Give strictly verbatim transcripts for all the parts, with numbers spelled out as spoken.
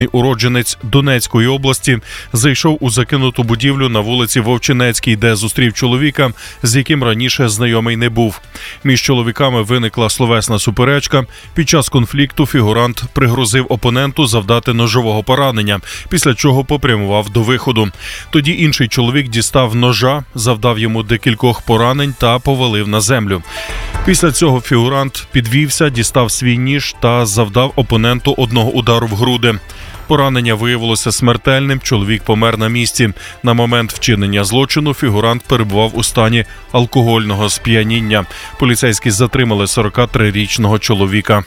Уродженець Донецької області зайшов у закинуту будівлю на вулиці Вовчинецькій, де зустрів чоловіка, з яким раніше знайомий не був. Між чоловіками виникла словесна суперечка. Під час конфлікту фігурант пригрозив опоненту завдати ножового поранення, після чого попрямував до виходу. Тоді інший чоловік дістав ножа, завдав йому декількох поранень та повалив на землю. Після цього фігурант підвівся, дістав свій ніж та завдав опоненту одного удару в груди. Поранення виявилося смертельним, чоловік помер на місці. На момент вчинення злочину фігурант перебував у стані алкогольного сп'яніння. Поліцейські затримали сорокатрирічного чоловіка.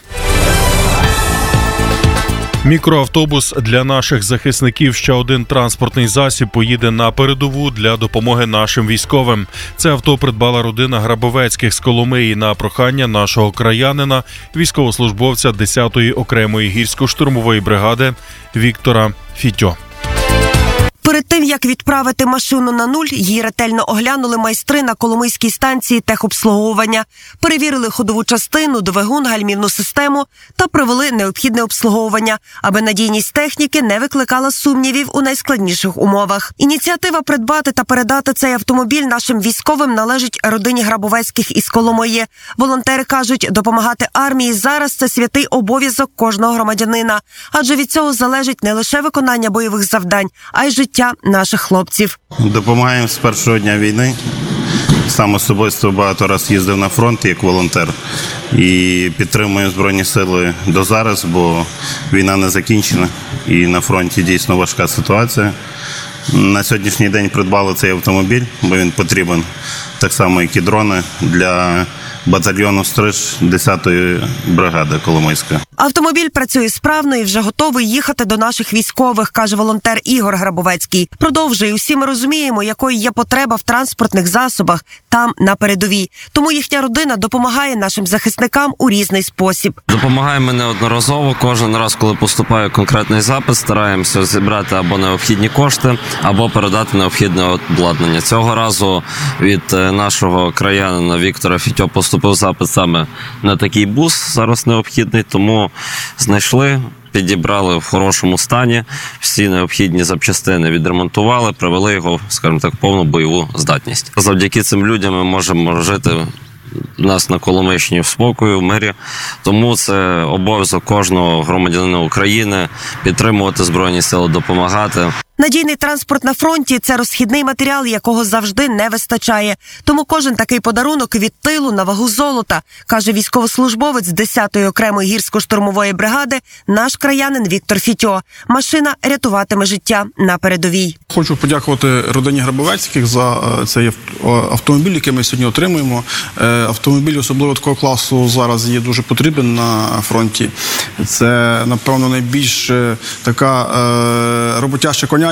Мікроавтобус для наших захисників. Ще один транспортний засіб поїде на передову для допомоги нашим військовим. Це авто придбала родина Грабовецьких з Коломиї на прохання нашого краянина, військовослужбовця десятої окремої гірсько-штурмової бригади Віктора Фітьо. Перед тим, як відправити машину на нуль, її ретельно оглянули майстри на Коломийській станції техобслуговування, перевірили ходову частину, двигун, гальмівну систему та провели необхідне обслуговування, аби надійність техніки не викликала сумнівів у найскладніших умовах. Ініціатива придбати та передати цей автомобіль нашим військовим належить родині Грабовецьких із Коломиї. Волонтери кажуть, допомагати армії зараз – це святий обов'язок кожного громадянина, адже від цього залежить не лише виконання бойових завдань, а й життя наших хлопців. Допомагаємо з першого дня війни. Сам особисто багато разів їздив на фронт як волонтер і підтримую Збройні Сили до зараз, бо війна не закінчена і на фронті дійсно важка ситуація. На сьогоднішній день придбали цей автомобіль, бо він потрібен, так само як і дрони, для батальйону «Стриж» десятої бригади Коломийська. Автомобіль працює справно і вже готовий їхати до наших військових, каже волонтер Ігор Грабовецький. Продовжує, усі ми розуміємо, якою є потреба в транспортних засобах там, на передовій. Тому їхня родина допомагає нашим захисникам у різний спосіб. Допомагаємо неодноразово. Кожен раз, коли поступає конкретний запит, стараємося зібрати або необхідні кошти, або передати необхідне обладнання. Цього разу від нашого краянина Віктора Фітьо поступив запит саме на такий бус, зараз необхідний, тому знайшли, підібрали в хорошому стані, всі необхідні запчастини відремонтували, привели його, скажімо так, в повну бойову здатність. Завдяки цим людям ми можемо жити у нас на Коломийщині в спокою, в мирі. Тому це обов'язок кожного громадянина України підтримувати Збройні Сили, допомагати. Надійний транспорт на фронті – це розхідний матеріал, якого завжди не вистачає. Тому кожен такий подарунок від тилу на вагу золота, каже військовослужбовець десятої окремої гірсько-штурмової бригади наш краянин Віктор Фітьо. Машина рятуватиме життя на передовій. Хочу подякувати родині Грабовецьких за цей автомобіль, який ми сьогодні отримуємо. Автомобіль особливо такого класу зараз є дуже потрібен на фронті. Це, напевно, найбільш така роботяща коня,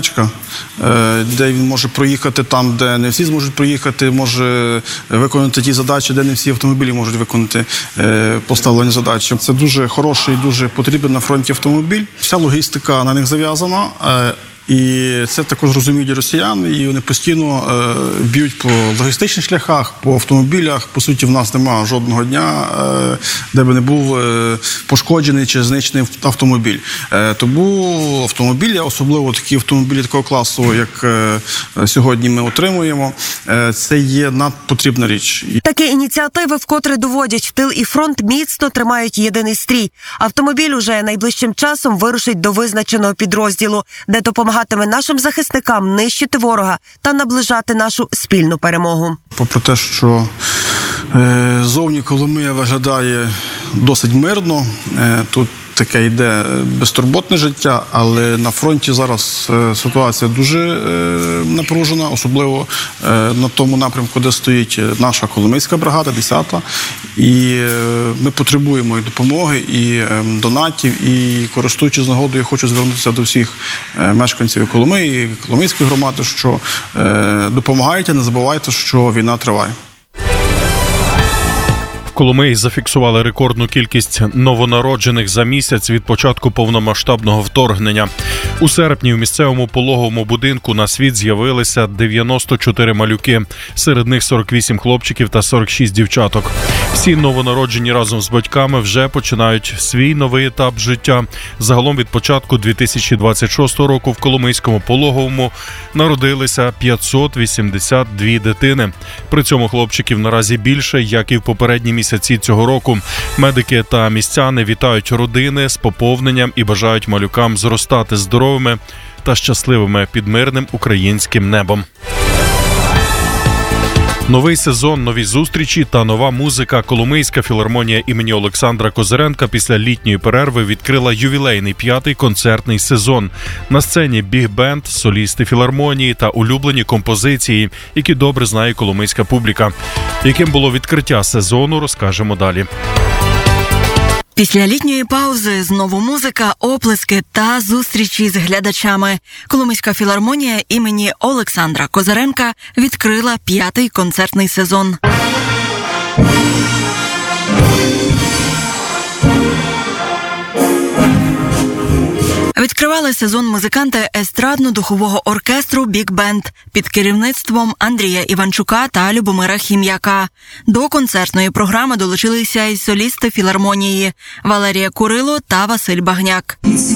де він може проїхати там, де не всі зможуть проїхати, може виконати ті задачі, де не всі автомобілі можуть виконати поставлені задачі. Це дуже хороший, дуже потрібен на фронті автомобіль. Вся логістика на них зав'язана. І це також розуміють росіяни, і вони постійно е, б'ють по логістичних шляхах, по автомобілях. По суті, в нас немає жодного дня, е, де би не був е, пошкоджений чи знищений автомобіль. Е, тому автомобілі, особливо такі автомобілі такого класу, як е, сьогодні ми отримуємо, е, це є надпотрібна річ. Такі ініціативи вкотре доводять, тил і фронт міцно тримають єдиний стрій. Автомобіль уже найближчим часом вирушить до визначеного підрозділу, де допомагає нашим захисникам нищити ворога та наближати нашу спільну перемогу. Попри те, що е, зовні Коломия виглядає досить мирно, е, тут таке йде безтурботне життя, але на фронті зараз е, ситуація дуже е, напружена, особливо е, на тому напрямку, де стоїть наша Коломийська бригада, десята. І е, ми потребуємо і допомоги, і е, донатів, і користуючись нагодою, я хочу звернутися до всіх е, мешканців Коломиї, Коломийської громади, що е, допомагайте, не забувайте, що війна триває. В Коломиї зафіксували рекордну кількість новонароджених за місяць від початку повномасштабного вторгнення. У серпні в місцевому пологовому будинку на світ з'явилися дев'яносто чотири малюки. Серед них сорок вісім хлопчиків та сорок шість дівчаток. Всі новонароджені разом з батьками вже починають свій новий етап життя. Загалом від початку дві тисячі двадцять шостого року в Коломийському пологовому народилися п'ятсот вісімдесят дві дитини. При цьому хлопчиків наразі більше, як і в попередні місяці цього року. Медики та містяни вітають родини з поповненням і бажають малюкам зростати здоровими та щасливими під мирним українським небом. Новий сезон, нові зустрічі та нова музика. Коломийська філармонія імені Олександра Козиренка після літньої перерви відкрила ювілейний п'ятий концертний сезон. На сцені біг-бенд, солісти філармонії та улюблені композиції, які добре знає коломийська публіка. Яким було відкриття сезону, розкажемо далі. Після літньої паузи знову музика, оплески та зустрічі з глядачами. Коломийська філармонія імені Олександра Козиренка відкрила п'ятий концертний сезон. Відкривали сезон музиканти естрадно-духового оркестру «Біг-бенд» під керівництвом Андрія Іванчука та Любомира Хім'яка. До концертної програми долучилися й солісти філармонії Валерія Курило та Василь Багняк.